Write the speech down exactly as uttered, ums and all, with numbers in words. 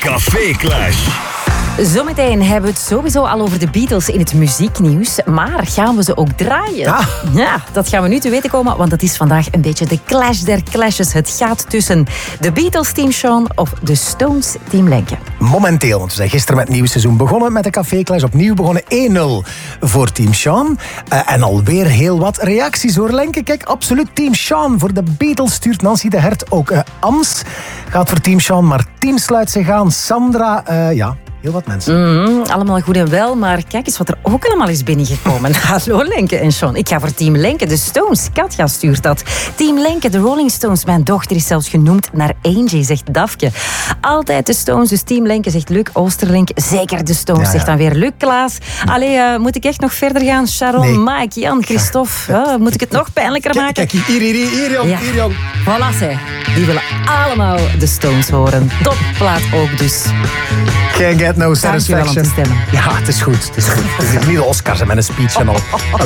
Café Clash. Zometeen hebben we het sowieso al over de Beatles in het muzieknieuws. Maar gaan we ze ook draaien? Ah. Ja, dat gaan we nu te weten komen, want het is vandaag een beetje de clash der clashes. Het gaat tussen de Beatles Team Sean of de Stones Team Lenke. Momenteel, want we zijn gisteren met het nieuwe seizoen begonnen met de Café Clash. Opnieuw begonnen één nul voor Team Sean. Uh, en alweer heel wat reacties hoor, Lenke. Kijk, absoluut Team Sean. Voor de Beatles stuurt Nancy de Hert ook uh, Ams. Gaat voor Team Sean, maar Team sluit zich aan. Sandra, uh, ja... heel wat mensen. Mm, allemaal goed en wel, maar kijk eens wat er ook allemaal is binnengekomen. Hallo Lenke en Sean. Ik ga voor Team Lenke, de Stones. Katja stuurt dat. Team Lenke, de Rolling Stones. Mijn dochter is zelfs genoemd naar Angie, zegt Dafke. Altijd de Stones, dus Team Lenke, zegt Luc Oosterlink. Zeker de Stones, ja, ja. Zegt dan weer Luc Klaas. Allee, uh, moet ik echt nog verder gaan? Sharon, nee. Mike, Jan, Christophe. Uh, moet ik het nog pijnlijker kijk, maken? Kijk, hier, hier, hier, hier, Jan. Ja. Hier, Jan. Voilà, zij. Die willen allemaal de Stones horen. Topplaat ook dus. Can't get no satisfaction. Dankjewel om te stemmen. Ja, het is goed. Het is goed. Het is niet de Oscars en met een speech en al.